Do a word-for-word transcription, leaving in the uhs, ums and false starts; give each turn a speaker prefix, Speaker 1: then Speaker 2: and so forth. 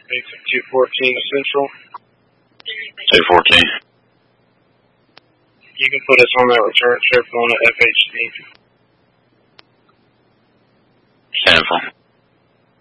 Speaker 1: Basic two fourteen Central.
Speaker 2: two fourteen.
Speaker 1: You can put us on that return trip on a F H D.
Speaker 2: Ten four.